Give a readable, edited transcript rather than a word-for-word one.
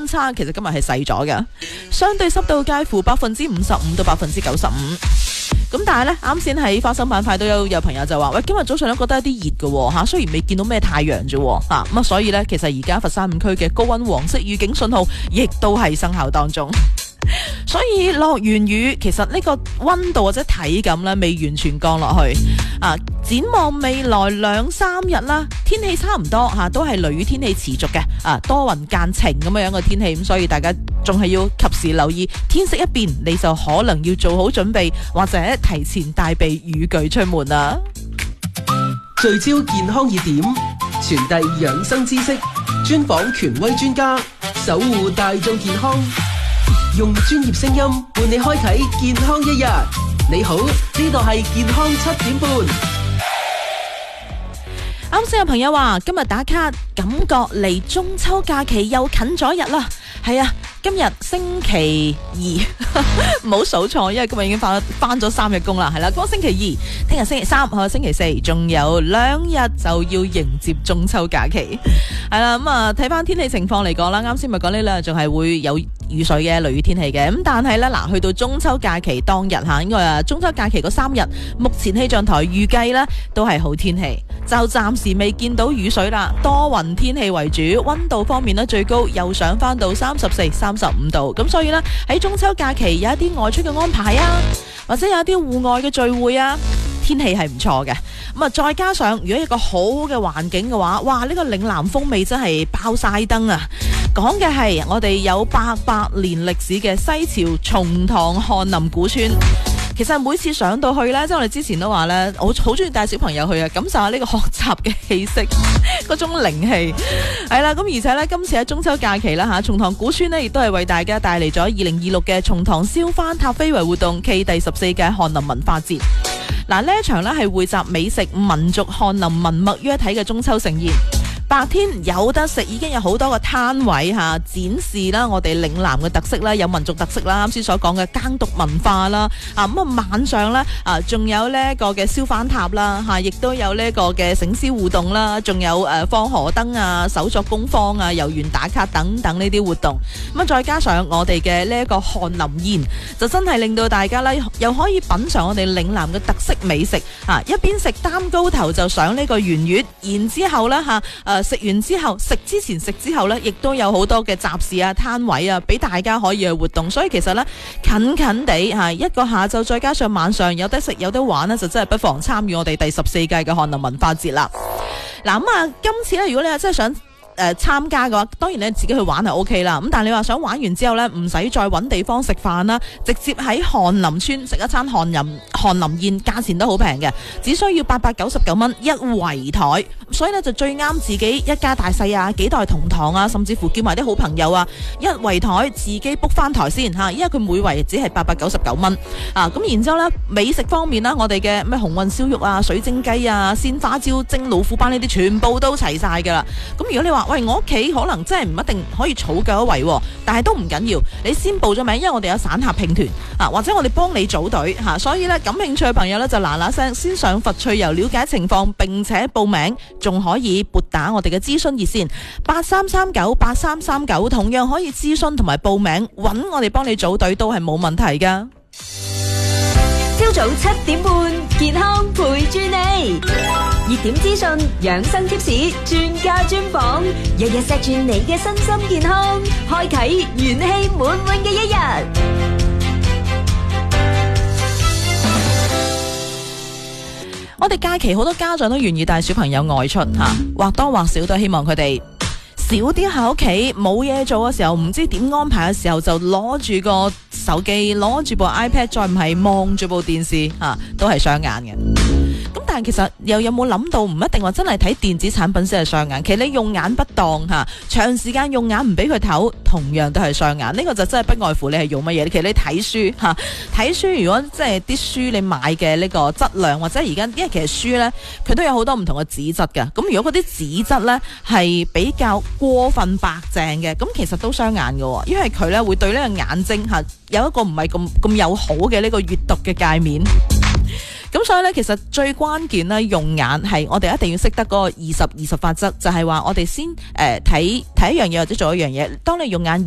差其實今日係細咗嘅，相對濕度介乎55%到95%。咁但係呢，啱先喺花生板塊都有朋友就話，喂，今日早上都覺得有啲熱嘅吓，雖然未見到咩太陽啫，咁所以呢，其實而家佛山5區嘅高溫黃色預警信號亦都係生效當中。所以落完雨，其實呢個溫度或者體感呢未完全降落去。展望未來2-3日啦，天氣差唔多都係雷雨天氣持續嘅，多雲間晴咁樣嘅天氣，咁所以大家仲係要及時留意，天色一變你就可能要做好準備，或者提前帶備雨具出門啦。 聚焦健康熱點，傳遞養生知識，專訪權威專家，守護大眾健康，用專業聲音伴你開啟健康一日。你好，呢度係健康7點半。 啱先有朋友話今日打卡，感覺離中秋假期又近咗一日啦。係啊，今日星期2，唔好數錯，因為今日已經翻咗3日工啦。係啦，嗰個星期2，聽日星期3，星期4，仲有2日就要迎接中秋假期。係啦，咁睇翻天氣情況嚟講啦，啱先咪講呢2日仲係會有雨水嘅雷雨天氣嘅，咁但係呢，去到中秋假期當日應該中秋假期嗰3日，目前氣象台預計呢都係好天氣，就暫時未見到雨水啦，多雲天氣為主，溫度方面呢，最高又上翻到34、35度，咁所以呢，喺中秋假期有一啲外出嘅安排啊，或者有一啲戶外嘅聚會啊，天氣係唔錯嘅。咁再加上如果一個好嘅環境嘅話，哇！呢個嶺南風味真係爆晒燈啊！講嘅係我哋有800年歷史嘅西樵松塘翰林古村。其實每次上到去呢，即係我哋之前都話呢，我好中意帶小朋友去啊，感受下呢個學習嘅氣息，嗰種靈氣係啦。咁而且呢，今次喺中秋假期啦松塘古村呢，亦都係為大家帶嚟咗2026嘅松塘燒番塔非遺活動暨第14屆翰林文化節。呢一場呢係匯集美食、民族、翰林文墨於一體嘅中秋盛宴。白天有得食，已經有好多個攤位展示啦，我哋嶺南嘅特色啦，有民族特色啦，啱先所講嘅耕讀文化啦，晚上咧仲有呢一個嘅燒番塔啦，亦都有呢一個嘅醒獅互動啦，仲有放河燈啊、手作工坊啊、遊園打卡等等呢啲活動。咁再加上我哋嘅呢一個翰林宴，就真係令到大家咧又可以品嘗我哋嶺南嘅特色美食一邊食擔高頭就上呢個圓月，然之後咧食完之後，食之前食之後呢，亦都有好多嘅集市啊、攤位啊，俾大家可以去活動。所以其實呢，近近地一個下晝，再加上晚上有得食有得玩呢，就真係不妨參與我哋第14屆嘅翰林文化節啦。嗱今次呢，如果你係真係想參加嘅話，當然你自己去玩係 OK 啦。咁但係你話想玩完之後呢，唔使再揾地方食飯啦，直接喺翰林村食一餐翰林宴，價錢都好平嘅，只需要899蚊一圍台。所以呢，就最啱自己一家大細啊，幾代同堂啊，甚至乎叫埋啲好朋友啊，一圍台自己 book 翻台先因為佢每圍只係899蚊咁然之後呢，美食方面啦，我哋嘅咩紅運燒肉啊、水晶雞啊、鮮花椒蒸老虎斑呢啲全部都齊晒噶啦。咁如果你話喂，我屋企可能真係唔一定可以儲夠一圍，但係都唔緊要，你先報咗名，因為我哋有散客拼團或者我哋幫你組隊所以呢，感興趣嘅朋友呢，就嗱嗱聲先上佛趣遊了解情況，並且報名，仲可以撥打我哋嘅諮詢熱線83398339，同樣可以諮詢同埋報名，揾我哋幫你組隊都係冇問題噶。 朝早7點半，健康陪住你，熱點資訊、養生貼士、專家專訪，日日錫住你嘅身心健康，開啟元氣滿滿嘅一日。 我哋假期好多家長都願意帶小朋友外出或多或少都希望佢哋少啲喺屋企冇嘢做嘅時候，唔知點安排嘅時候，就攞住個手機，攞住部 iPad， 再唔係望住部電視都係傷眼嘅。咁但係其實又有冇諗到，唔一定話真係睇電子產品先係傷眼，其實你用眼不當長時間用眼唔俾佢唞，同樣都係傷眼。呢個就真係不外乎你係用乜嘢。其實你睇書睇書，如果即係啲書你買嘅呢個質量，或者而家因為其實書呢，佢都有好多唔同嘅紙質嘅。咁如果嗰啲紙質呢係比較過分白淨嘅，咁其實都傷眼嘅，因為佢呢會對呢個眼睛有一個唔係咁友好嘅呢個閱讀嘅界面。咁所以咧，其實最關鍵咧，用眼係我哋一定要識得嗰個20-20法則，就係話我哋先睇一樣嘢或者做一樣嘢。當你用眼